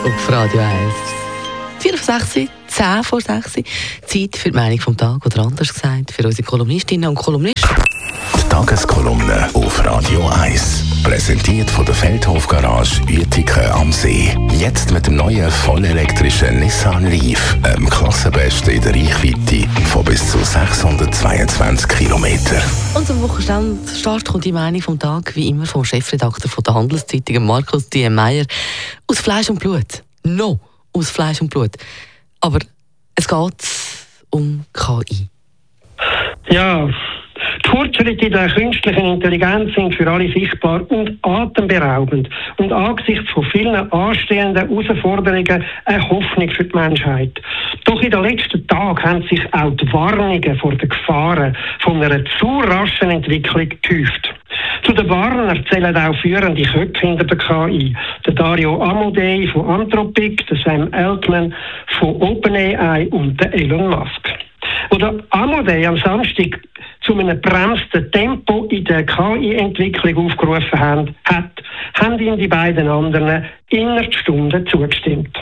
auf Radio 1. 4 vor 6, 10 vor 6. Zeit für die Meinung vom Tag, oder anders gesagt, für unsere Kolumnistinnen und Kolumnisten. Die Tageskolumne auf Radio 1. Präsentiert von der Feldhof Garage Uetiken am See. Jetzt mit dem neuen vollelektrischen Nissan Leaf. Klassenbeste in der Reichweite von bis zu 622 Kilometern. Und zum Wochenstart kommt die Meinung vom Tag, wie immer, vom Chefredakteur von der Handelszeitung, Markus Diemeyer. Aus Fleisch und Blut. No, aus Fleisch und Blut. Aber es geht um KI. Ja, die Fortschritte der künstlichen Intelligenz sind für alle sichtbar und atemberaubend und angesichts von vielen anstehenden Herausforderungen eine Hoffnung für die Menschheit. Doch in den letzten Tagen haben sich auch die Warnungen vor den Gefahren von einer zu raschen Entwicklung gehäuft. Zu den Warnern zählen auch führende Köpfe hinter der KI. Der Dario Amodei von Anthropic, der Sam Altman von OpenAI und der Elon Musk. Wo der Amodei am Samstag zu einem bremsten Tempo in der KI-Entwicklung aufgerufen hat, haben ihm die beiden anderen innerhalb Stunden zugestimmt.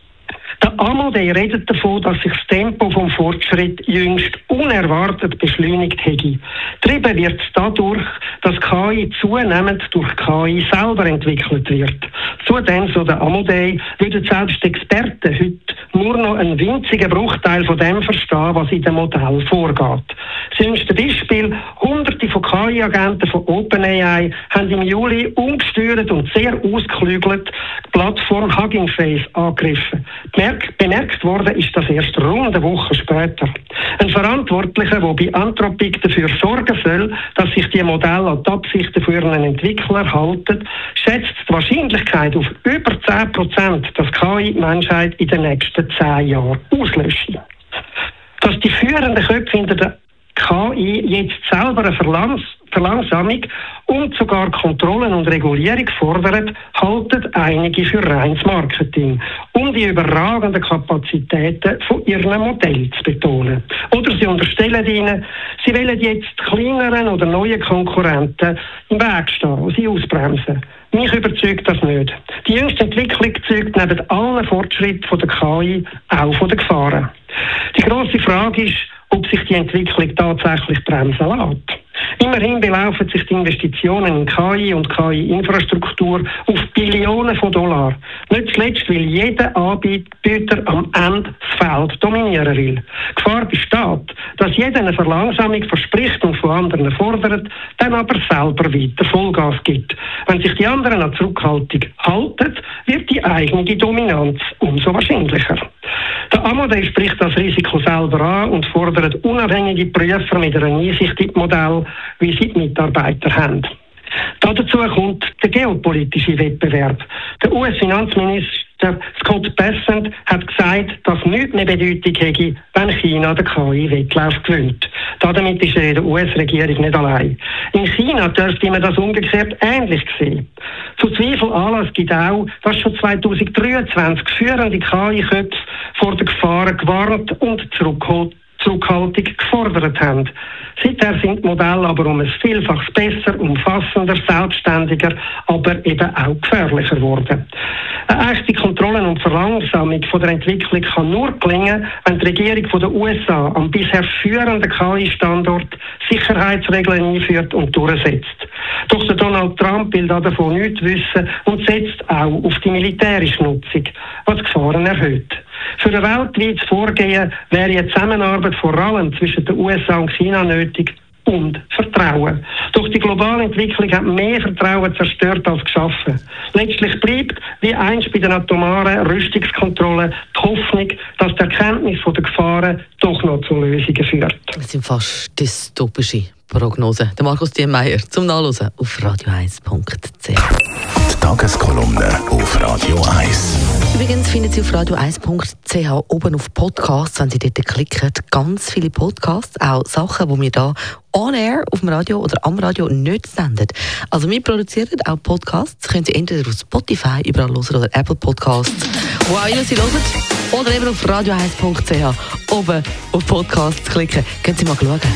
Der Amodei redet davon, dass sich das Tempo vom Fortschritt jüngst unerwartet beschleunigt hätte. Getrieben wird es dadurch, dass KI zunehmend durch KI selber entwickelt wird. Zudem, so der Amodei, würden selbst Experten heute nur noch einen winzigen Bruchteil von dem verstehen, was in dem Modell vorgeht. Das jüngste Beispiel: Hunderte von KI-Agenten von OpenAI haben im Juli ungesteuert und sehr ausgeklügelt die Plattform Hugging Face angegriffen. Bemerkt worden ist das erst rund eine Woche später. Ein Verantwortlicher, der bei Anthropic dafür sorgen soll, dass sich die Modelle an die Absichten für ihren Entwickler halten, schätzt die Wahrscheinlichkeit auf über 10%, dass KI die Menschheit in den nächsten 10 Jahren auslöscht. Dass die führenden Köpfe hinter der KI jetzt selber eine Verlangsamung und sogar Kontrollen und Regulierung fordern, halten einige für reines Marketing, um die überragenden Kapazitäten von ihren Modellen zu betonen. Oder sie unterstellen ihnen, sie wollen jetzt kleineren oder neuen Konkurrenten im Weg stehen und sie ausbremsen. Mich überzeugt das nicht. Die jüngste Entwicklung zeugt neben allen Fortschritten von der KI auch von den Gefahren. Die grosse Frage ist, ob sich die Entwicklung tatsächlich bremsen lässt. Immerhin belaufen sich die Investitionen in KI und KI-Infrastruktur auf Billionen von Dollar. Nicht zuletzt, weil jeder Anbieter am Ende das Feld dominieren will. Die Gefahr besteht, dass jeder eine Verlangsamung verspricht und von anderen fordert, dann aber selber weiter Vollgas gibt. Wenn sich die anderen an Zurückhaltung halten, wird die eigene Dominanz umso wahrscheinlicher. Der Amodei spricht das Risiko selber an und fordert unabhängige Prüfer mit einer Einsicht in das Modell, wie sie die Mitarbeiter haben. Dazu kommt der geopolitische Wettbewerb. Der US-Finanzminister Scott Bessent hat gesagt, dass nichts mehr Bedeutung hätte, wenn China den KI-Wettlauf gewinnt. Damit ist er in der US-Regierung nicht allein. In China dürfte man das umgekehrt ähnlich sehen. Zu Zweifel Anlass gibt auch, dass schon 2023 führende KI-Köpfe vor den Gefahren gewarnt und Zurückhaltung gefordert haben. Seither sind die Modelle aber um ein Vielfaches besser, umfassender, selbstständiger, aber eben auch gefährlicher geworden. Eine echte Kontrolle und Verlangsamung von der Entwicklung kann nur gelingen, wenn die Regierung der USA am bisher führenden KI-Standort Sicherheitsregeln einführt und durchsetzt. Doch der Donald Trump will davon nichts wissen und setzt auch auf die militärische Nutzung, was die Gefahren erhöht. Für ein weltweites Vorgehen wäre eine Zusammenarbeit vor allem zwischen den USA und China nötig und Vertrauen. Doch die globale Entwicklung hat mehr Vertrauen zerstört als geschaffen. Letztlich bleibt, wie einst bei den atomaren Rüstungskontrollen, die Hoffnung, dass die Erkenntnis der Gefahren doch noch zu Lösungen führt. Das sind fast dystopische Prognosen. Der Markus Diemeyer zum Nachlesen auf radio1.ch. Die Tageskolumne auf Radio 1. Übrigens finden Sie auf radio1.ch oben auf Podcasts, wenn Sie dort klicken, ganz viele Podcasts, auch Sachen, die wir hier on air auf dem Radio oder am Radio nicht senden. Also wir produzieren auch Podcasts, können Sie entweder auf Spotify überall hören oder Apple Podcasts, wo auch immer Sie hören, oder eben auf radio1.ch oben auf Podcasts klicken. Können Sie mal schauen.